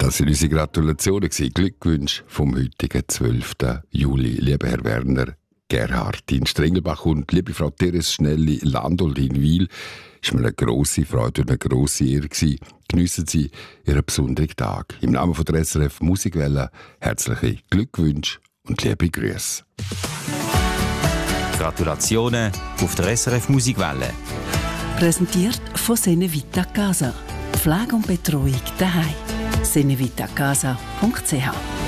Das sind unsere Gratulationen, Glückwünsche vom heutigen 12. Juli. Lieber Herr Werner Gerhard in Strengelbach und liebe Frau Therese Schnelli-Landolt in Wil, es war mir eine grosse Freude und eine grosse Ehre gewesen. Geniessen Sie Ihren besonderen Tag. Im Namen von der SRF Musikwelle herzliche Glückwünsche und liebe Grüße. Gratulationen auf der SRF Musikwelle. Präsentiert von Senevita Casa. Pflege und Betreuung daheim. senevitacasa.ch